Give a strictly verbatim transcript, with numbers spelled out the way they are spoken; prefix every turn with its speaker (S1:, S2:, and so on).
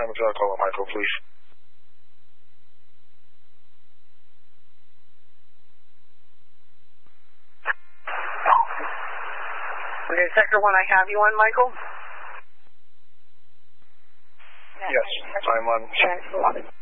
S1: I'm going to call Michael, please.
S2: Okay, Sector one, I have you on, Michael?
S1: Yes, I'm on.